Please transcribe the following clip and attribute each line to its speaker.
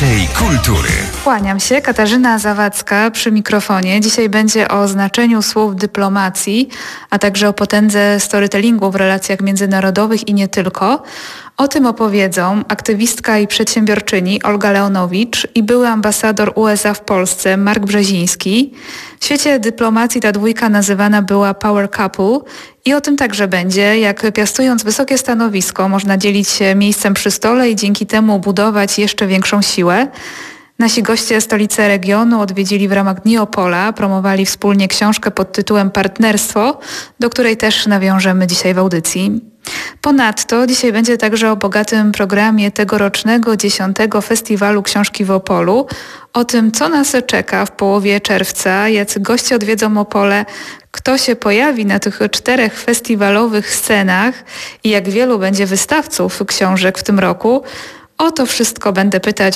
Speaker 1: Więcej kultury.
Speaker 2: Kłaniam się, Katarzyna Zawadzka przy mikrofonie. Dzisiaj będzie o znaczeniu słów dyplomacji, a także o potędze storytellingu w relacjach międzynarodowych i nie tylko. O tym opowiedzą aktywistka i przedsiębiorczyni Olga Leonowicz i były ambasador USA w Polsce Mark Brzeziński. W świecie dyplomacji ta dwójka nazywana była power couple i o tym także będzie, jak piastując wysokie stanowisko można dzielić się miejscem przy stole i dzięki temu budować jeszcze większą siłę. Nasi goście stolicę regionu odwiedzili w ramach Dni Opola, promowali wspólnie książkę pod tytułem Partnerstwo, do której też nawiążemy dzisiaj w audycji. Ponadto dzisiaj będzie także o bogatym programie tegorocznego 10. Festiwalu Książki w Opolu, o tym, co nas czeka w połowie czerwca, jacy goście odwiedzą Opole, kto się pojawi na tych 4 festiwalowych scenach i jak wielu będzie wystawców książek w tym roku. O to wszystko będę pytać